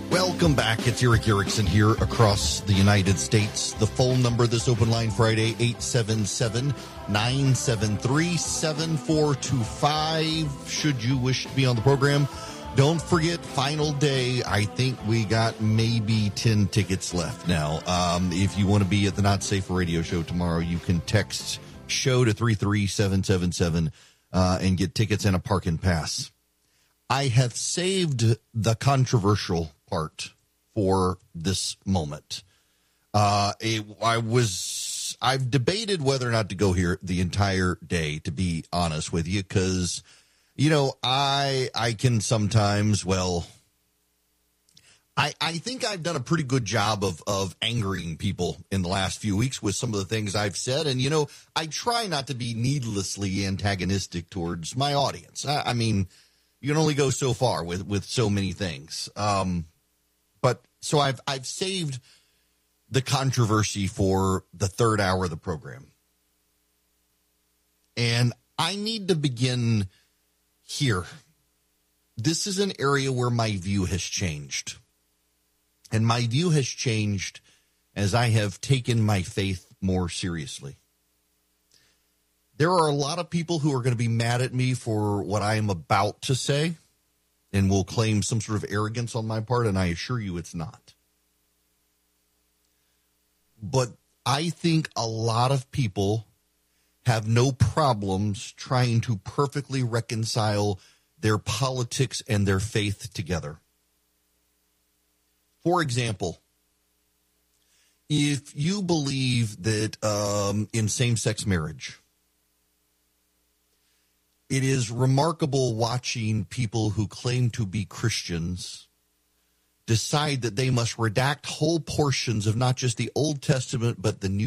Welcome back. It's Eric Erickson here across the United States. The phone number this Open Line Friday, 877-973-7425. Should you wish to be on the program, don't forget, final day. I think we got maybe 10 tickets left now. If you want to be at the Not Safe Radio show tomorrow, you can text show to 33777 and get tickets and a parking pass. I have saved the controversial part for this moment. I've debated whether or not to go here the entire day, to be honest with you, because, you know, I can sometimes, I think I've done a pretty good job of angering people in the last few weeks with some of the things I've said. And, you know, I try not to be needlessly antagonistic towards my audience. I mean, you can only go so far with so many things. But so I've saved the controversy for the third hour of the program. And I need to begin here. This is an area where my view has changed. And my view has changed as I have taken my faith more seriously. There are a lot of people who are going to be mad at me for what I am about to say and will claim some sort of arrogance on my part, and I assure you it's not. But I think a lot of people have no problems trying to perfectly reconcile their politics and their faith together. For example, if you believe that in same-sex marriage, it is remarkable watching people who claim to be Christians decide that they must redact whole portions of not just the Old Testament, but the New